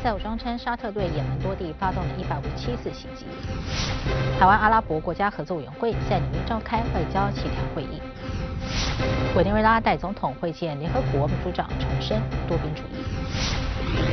塞武装称，沙特对也门多地发动了157次袭击。台湾阿拉伯国家合作委员会在纽约召开外交协调会议。委内瑞拉代总统会见联合国秘书长，重申多边主义。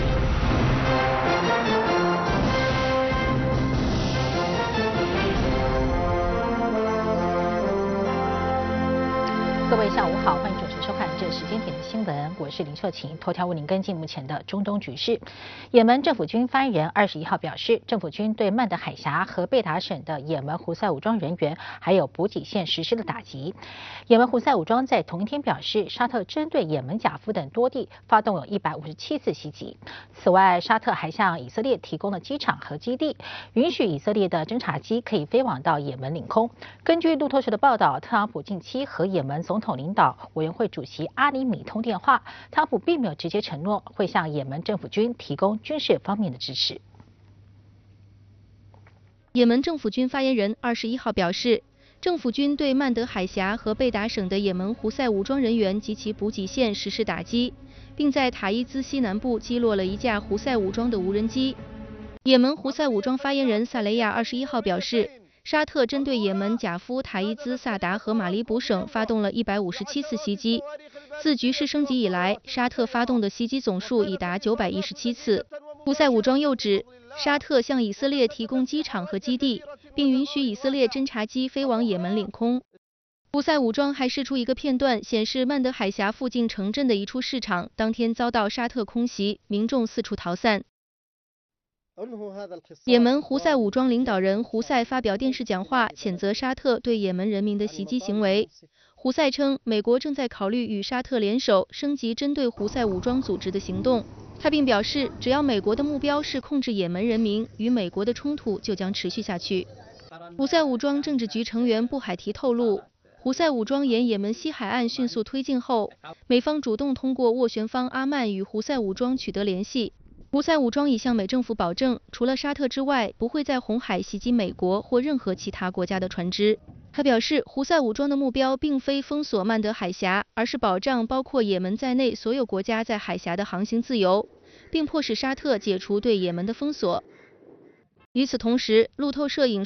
各位下午好，欢迎准时收看这时间点的新闻，我是林秀琴。头条为您跟进目前的中东局势。也门政府军发言人21号表示，政府军对曼德海峡和贝达省的也门胡塞武装人员还有补给线实施了打击。也门胡塞武装在同一天表示，沙特针对也门贾夫等多地发动有157次袭击。此外，沙特还向以色列提供了机场和基地，允许以色列的侦察机可以飞往到也门领空。根据路透社的报道，特朗普近期和也门总统领导委员会主席阿里米通电话，特朗普并没有直接承诺会向也门政府军提供军事方面的支持。 也门政府军发言人21号表示，政府军对曼德海峡和贝达省的也门胡塞武装人员及其补给线实施打击，并在塔伊兹西南部击落了一架胡塞武装的无人机。也门胡塞武装发言人萨雷亚21号表示，沙特针对也门贾夫、塔伊兹、萨达和马里卜省发动了157次袭击。自局势升级以来，沙特发动的袭击总数已达917次。胡塞武装又指，沙特向以色列提供机场和基地，并允许以色列侦察机飞往也门领空。胡塞武装还释出一个片段，显示曼德海峡附近城镇的一处市场当天遭到沙特空袭，民众四处逃散。也门胡塞武装领导人胡塞发表电视讲话，谴责沙特对也门人民的袭击行为。胡塞称，美国正在考虑与沙特联手，升级针对胡塞武装组织的行动。他并表示，只要美国的目标是控制也门人民，与美国的冲突就将持续下去。胡塞武装政治局成员布海提透露，胡塞武装沿也门西海岸迅速推进后，美方主动通过斡旋方阿曼与胡塞武装取得联系。胡塞武装已向美政府保证，除了沙特之外，不会在红海袭击美国或任何其他国家的船只。他表示，胡塞武装的目标并非封锁曼德海峡，而是保障包括也门在内所有国家在海峡的航行自由，并迫使沙特解除对也门的封锁。与此同时，路透社引